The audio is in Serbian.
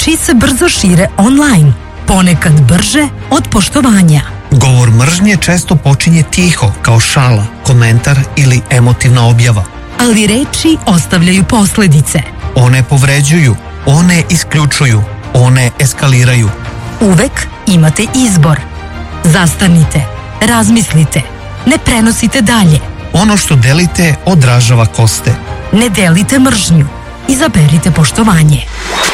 reči se brzo šire online, ponekad brže od poštovanja. Govor mržnje često počinje tiho, kao šala, komentar ili emotivna objava. Ali reči ostavljaju posledice. One povređuju, one isključuju, one eskaliraju. Uvek imate izbor. Zastanite, razmislite, ne prenosite dalje. Ono što delite odražava koste. Ne delite mržnju, izaberite poštovanje.